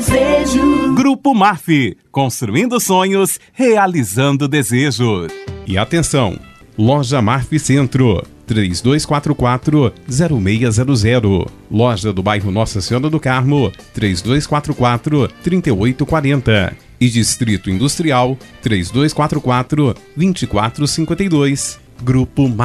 desejo. Grupo Marf, construindo sonhos, realizando desejos. E atenção, Loja Marf Centro, 3244-0600. Loja do bairro Nossa Senhora do Carmo, 3244-3840. E Distrito Industrial, 3244-2452. Grupo Marf.